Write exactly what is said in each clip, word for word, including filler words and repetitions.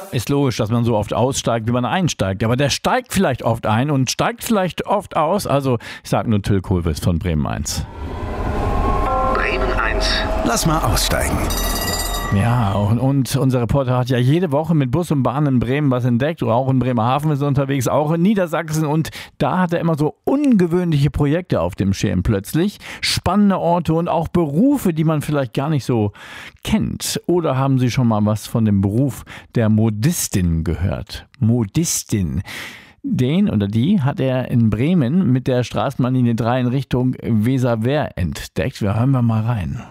Ist logisch, dass man so oft aussteigt, wie man einsteigt. Aber der steigt vielleicht oft ein und steigt vielleicht oft aus. Also ich sage nur Till Kohlwiss von Bremen eins. Bremen eins. Lass mal aussteigen. Ja, und, und unser Reporter hat ja jede Woche mit Bus und Bahn in Bremen was entdeckt. Oder auch in Bremerhaven ist er unterwegs, auch in Niedersachsen. Und da hat er immer so ungewöhnliche Projekte auf dem Schirm plötzlich. Spannende Orte und auch Berufe, die man vielleicht gar nicht so kennt. Oder haben Sie schon mal was von dem Beruf der Modistin gehört? Modistin. Den oder die hat er in Bremen mit der Straßenbahnlinie drei in Richtung Weser-Wehr entdeckt. Wir hören mal rein.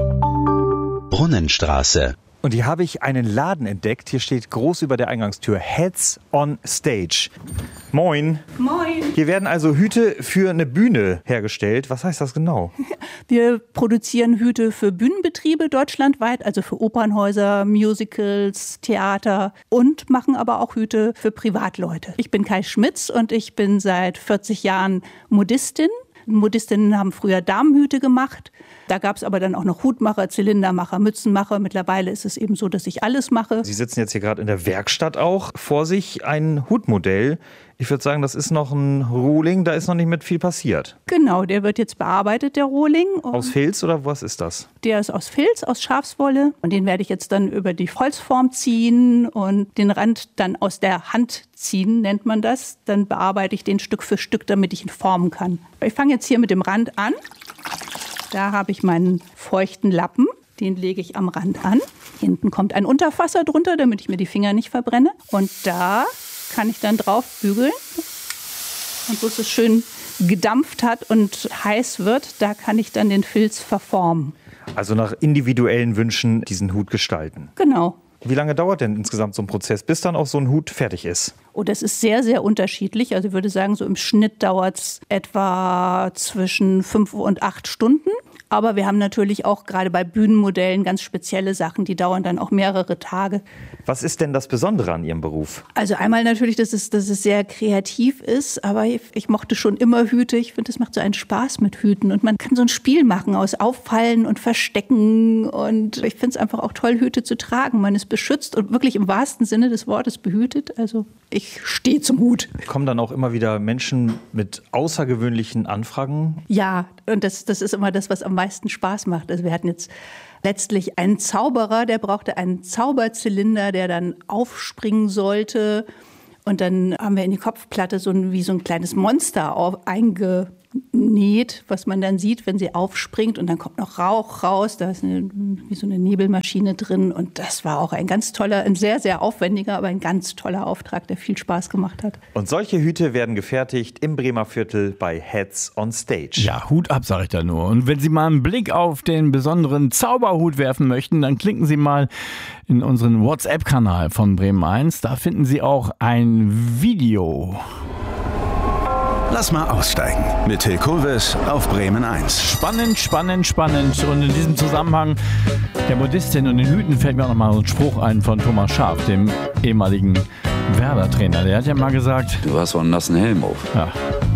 Brunnenstraße. Und hier habe ich einen Laden entdeckt. Hier steht groß über der Eingangstür Heads on Stage. Moin. Moin. Hier werden also Hüte für eine Bühne hergestellt. Was heißt das genau? Wir produzieren Hüte für Bühnenbetriebe deutschlandweit, also für Opernhäuser, Musicals, Theater und machen aber auch Hüte für Privatleute. Ich bin Kai Schmitz und ich bin seit vierzig Jahren Modistin. Modistinnen haben früher Damenhüte gemacht. Da gab es aber dann auch noch Hutmacher, Zylindermacher, Mützenmacher. Mittlerweile ist es eben so, dass ich alles mache. Sie sitzen jetzt hier gerade in der Werkstatt auch. Vor sich ein Hutmodell. Ich würde sagen, das ist noch ein Rohling, da ist noch nicht mit viel passiert. Genau, der wird jetzt bearbeitet, der Rohling. Aus Filz oder was ist das? Der ist aus Filz, aus Schafswolle. Und den werde ich jetzt dann über die Holzform ziehen und den Rand dann aus der Hand ziehen, nennt man das. Dann bearbeite ich den Stück für Stück, damit ich ihn formen kann. Ich fange jetzt hier mit dem Rand an. Da habe ich meinen feuchten Lappen. Den lege ich am Rand an. Hinten kommt ein Unterfasser drunter, damit ich mir die Finger nicht verbrenne. Und da kann ich dann drauf bügeln. Und wo es so schön gedampft hat und heiß wird, da kann ich dann den Filz verformen. Also nach individuellen Wünschen diesen Hut gestalten. Genau. Wie lange dauert denn insgesamt so ein Prozess, bis dann auch so ein Hut fertig ist? Oh, das ist sehr, sehr unterschiedlich. Also ich würde sagen, so im Schnitt dauert es etwa zwischen fünf und acht Stunden. Aber wir haben natürlich auch gerade bei Bühnenmodellen ganz spezielle Sachen, die dauern dann auch mehrere Tage. Was ist denn das Besondere an Ihrem Beruf? Also einmal natürlich, dass es, dass es sehr kreativ ist, aber ich, ich mochte schon immer Hüte. Ich finde, es macht so einen Spaß mit Hüten und man kann so ein Spiel machen aus Auffallen und Verstecken und ich finde es einfach auch toll, Hüte zu tragen. Man ist beschützt und wirklich im wahrsten Sinne des Wortes behütet. Also ich stehe zum Hut. Kommen dann auch immer wieder Menschen mit außergewöhnlichen Anfragen? Ja, und das, das ist immer das, was am meisten Spaß macht. Also wir hatten jetzt letztlich einen Zauberer, der brauchte einen Zauberzylinder, der dann aufspringen sollte. Und dann haben wir in die Kopfplatte so ein, wie so ein kleines Monster auf, eingenäht, was man dann sieht, wenn sie aufspringt. Und dann kommt noch Rauch raus, da ist eine, wie so eine Nebelmaschine drin. Und das war auch ein ganz toller, ein sehr, sehr aufwendiger, aber ein ganz toller Auftrag, der viel Spaß gemacht hat. Und solche Hüte werden gefertigt im Bremer Viertel bei Heads on Stage. Ja, Hut ab, sag ich da nur. Und wenn Sie mal einen Blick auf den besonderen Zauberhut werfen möchten, dann klicken Sie mal in unseren WhatsApp-Kanal von Bremen eins. Da finden Sie auch ein Video. Lass mal aussteigen mit Till Kohlwiss auf Bremen eins. Spannend, spannend, spannend. Und in diesem Zusammenhang der Modistin und den Hüten fällt mir auch noch mal so ein Spruch ein von Thomas Schaaf, dem ehemaligen Werder-Trainer. Der hat ja mal gesagt: Du hast so einen nassen Helm auf. Ja.